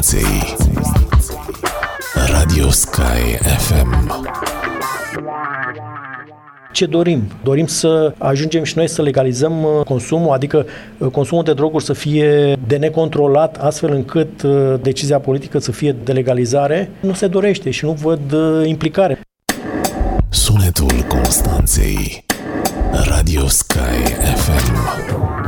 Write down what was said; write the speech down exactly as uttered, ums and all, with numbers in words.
Constanței. Radio Sky F M. Ce dorim? Dorim să ajungem și noi să legalizăm consumul, adică consumul de droguri să fie de necontrolat, astfel încât decizia politică să fie de legalizare. Nu se dorește și nu văd implicare. Sunetul Constanței. Radio Sky F M.